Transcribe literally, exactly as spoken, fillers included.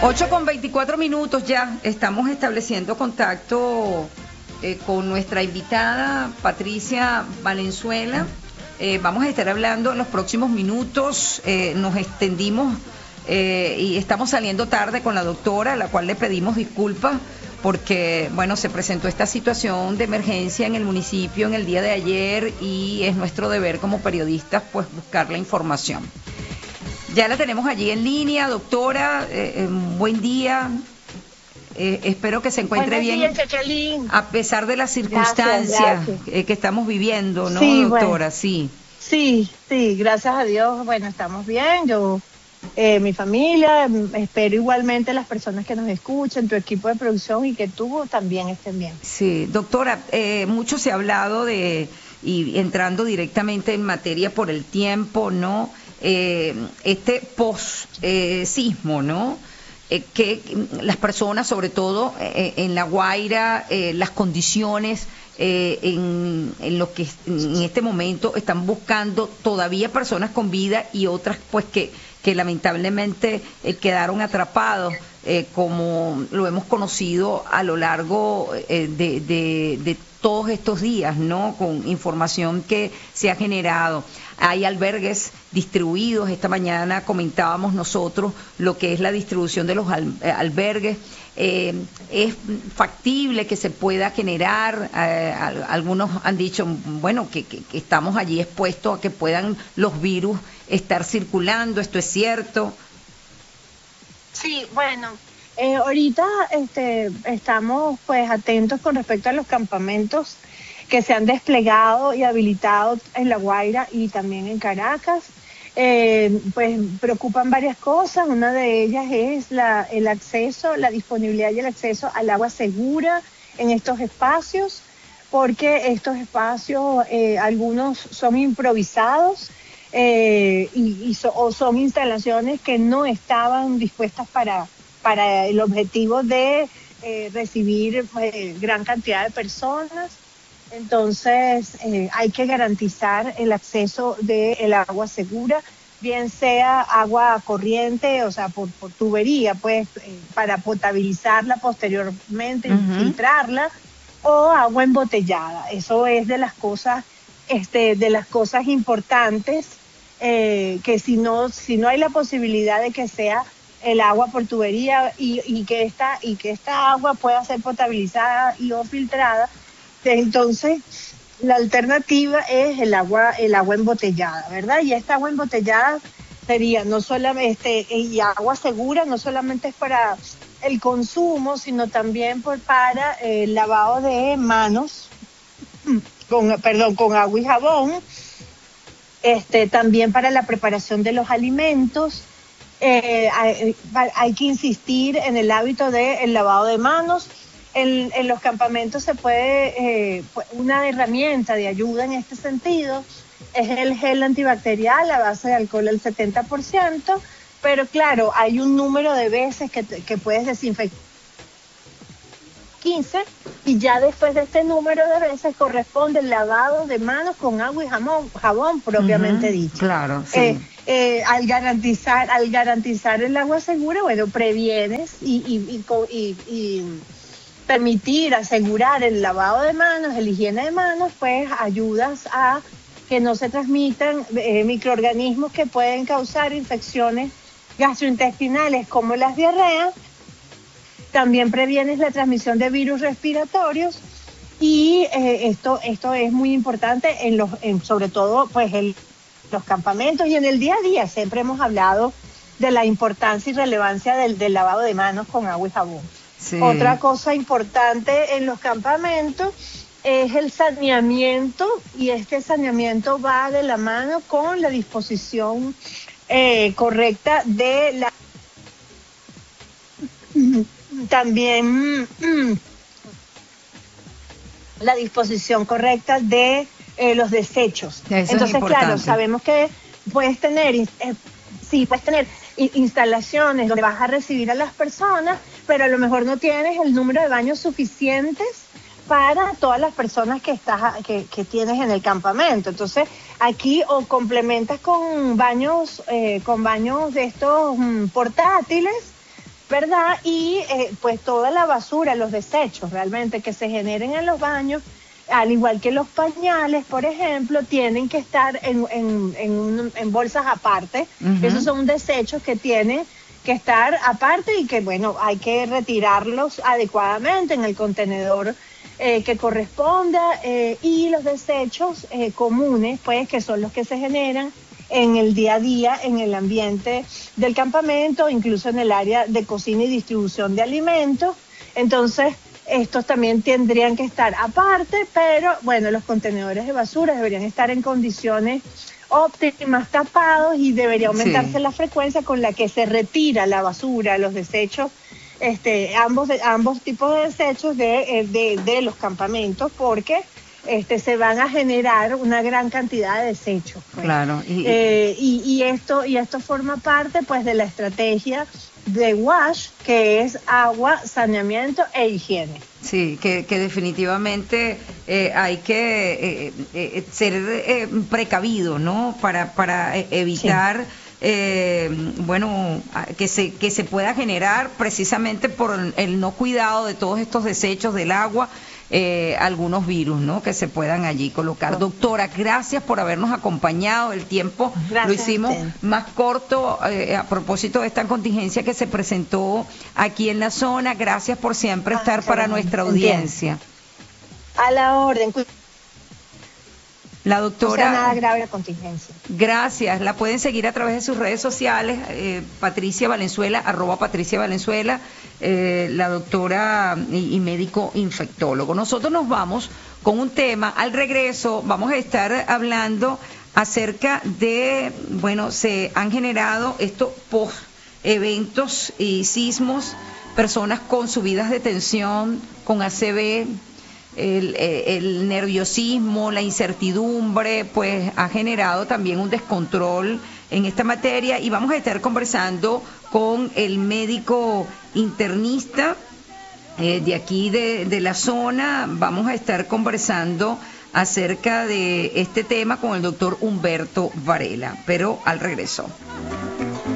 Ocho con veinticuatro minutos ya, estamos estableciendo contacto eh, con nuestra invitada Patricia Valenzuela. Eh, vamos a estar hablando en los próximos minutos, eh, nos extendimos eh, y estamos saliendo tarde con la doctora, a la cual le pedimos disculpas porque, bueno, se presentó esta situación de emergencia en el municipio en el día de ayer y es nuestro deber como periodistas, pues, buscar la información. Ya la tenemos allí en línea, doctora, eh, eh, buen día. Eh, espero que se encuentre Buenos bien días, Jacqueline. a pesar de las circunstancias Gracias, gracias. Eh, que estamos viviendo, ¿no, Sí, doctora? bueno. Sí. Sí, sí, gracias a Dios, bueno, estamos bien. Yo, eh, mi familia, mm, espero igualmente las personas que nos escuchen, tu equipo de producción y que tú también estén bien. Sí, doctora, eh, mucho se ha hablado de, y entrando directamente en materia por el tiempo, ¿no? Eh, este post-sismo, ¿no? Eh, que las personas, sobre todo eh, en La Guaira, eh, las condiciones eh, en, en lo que en este momento están buscando todavía personas con vida y otras pues que, que lamentablemente eh, quedaron atrapados, eh, como lo hemos conocido a lo largo eh, de, de, de todos estos días, ¿no? Con información que se ha generado. Hay albergues distribuidos. Esta mañana comentábamos nosotros lo que es la distribución de los al, eh, albergues. Eh, es factible que se pueda generar, eh, algunos han dicho, bueno, que, que, que estamos allí expuestos a que puedan los virus estar circulando. ¿Esto es cierto? Sí, bueno, eh, ahorita este, estamos pues atentos con respecto a los campamentos que se han desplegado y habilitado en La Guaira y también en Caracas. Eh, pues preocupan varias cosas. Una de ellas es la, el acceso, la disponibilidad y el acceso al agua segura en estos espacios, porque estos espacios, eh, algunos son improvisados eh, y, y so, o son instalaciones que no estaban dispuestas para, para el objetivo de eh, recibir eh, gran cantidad de personas. Entonces, eh, hay que garantizar el acceso del agua segura, bien sea agua corriente, o sea, por, por tubería, pues, eh, para potabilizarla posteriormente, Uh-huh. filtrarla, o agua embotellada. Eso es de las cosas, este, de las cosas importantes, eh, que si no, si no hay la posibilidad de que sea el agua por tubería y, y que esta, y que esta agua pueda ser potabilizada y o filtrada, entonces la alternativa es el agua, el agua embotellada, ¿verdad? Y esta agua embotellada sería no solamente, este, y agua segura, no solamente es para el consumo, sino también por, para el eh, lavado de manos, con, perdón, con agua y jabón, este, también para la preparación de los alimentos. Eh, hay, hay que insistir en el hábito del lavado de manos. En, en los campamentos se puede, eh, una herramienta de ayuda en este sentido es el gel antibacterial a base de alcohol al setenta por ciento, pero claro, hay un número de veces que, que puedes desinfectar, quince, y ya después de este número de veces corresponde el lavado de manos con agua y jabón, jabón propiamente Uh-huh. dicho. Claro, sí. Eh, eh, al garantizar, al garantizar el agua segura, bueno, previenes y, y, y, y, y permitir, asegurar el lavado de manos, el higiene de manos, pues ayudas a que no se transmitan eh, microorganismos que pueden causar infecciones gastrointestinales como las diarreas. También previenes la transmisión de virus respiratorios y eh, esto, esto es muy importante en los, en, sobre todo pues en los campamentos y en el día a día. Siempre hemos hablado de la importancia y relevancia del, del lavado de manos con agua y jabón. Sí. Otra cosa importante en los campamentos es el saneamiento, y este saneamiento va de la mano con la disposición eh, correcta de la... También la disposición correcta de eh, los desechos. Eso Entonces, claro, sabemos que puedes tener, eh, sí, puedes tener instalaciones donde vas a recibir a las personas, pero a lo mejor no tienes el número de baños suficientes para todas las personas que estás que, que tienes en el campamento. Entonces, aquí o complementas con baños, eh, con baños de estos um, portátiles, ¿verdad? Y eh, pues toda la basura, los desechos realmente que se generen en los baños, al igual que los pañales, por ejemplo, tienen que estar en, en, en, un, en bolsas aparte. Uh-huh. Esos son desechos que tienen que estar aparte y que, bueno, hay que retirarlos adecuadamente en el contenedor eh, que corresponda. Eh, y los desechos eh, comunes, pues, que son los que se generan en el día a día, en el ambiente del campamento, incluso en el área de cocina y distribución de alimentos. Entonces, estos también tendrían que estar aparte, pero bueno, los contenedores de basura deberían estar en condiciones óptimas, tapados, y debería aumentarse sí. la frecuencia con la que se retira la basura, los desechos, este, ambos, ambos tipos de desechos de, de, de los campamentos, porque este, se van a generar una gran cantidad de desechos. Pues. Claro. Y, eh, y, y, esto, y esto forma parte pues de la estrategia de WASH, que es agua, saneamiento e higiene. Sí, que, que definitivamente eh, hay que eh, eh, ser eh, precavido, ¿no? Para, para evitar... Sí. Eh, bueno, que se que se pueda generar precisamente por el no cuidado de todos estos desechos del agua, eh, algunos virus, ¿no? Que se puedan allí colocar. Doctora, gracias por habernos acompañado. El tiempo gracias lo hicimos más corto eh, a propósito de esta contingencia que se presentó aquí en la zona. Gracias por siempre ah, estar para nuestra audiencia. A la orden. La doctora... No sea nada grave la contingencia. Gracias. La pueden seguir a través de sus redes sociales, eh, Patricia Valenzuela, arroba Patricia Valenzuela, eh, la doctora y, y médico infectólogo. Nosotros nos vamos con un tema. Al regreso vamos a estar hablando acerca de, bueno, se han generado estos post eventos y sismos, personas con subidas de tensión, con A C V, El, el nerviosismo, la incertidumbre, pues ha generado también un descontrol en esta materia, y vamos a estar conversando con el médico internista eh, de aquí de, de la zona. Vamos a estar conversando acerca de este tema con el doctor Humberto Varela, pero al regreso.